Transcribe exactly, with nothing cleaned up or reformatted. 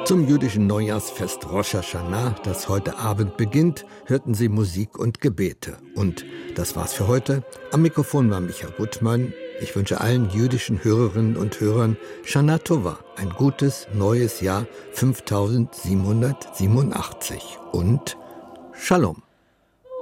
Zum jüdischen Neujahrsfest Rosh Hashanah, das heute Abend beginnt, hörten Sie Musik und Gebete. Und das war's für heute. Am Mikrofon war Micha Gutmann. Ich wünsche allen jüdischen Hörerinnen und Hörern Shana Tova, ein gutes neues Jahr fünftausendsiebenhundertsiebenundachtzig und Shalom.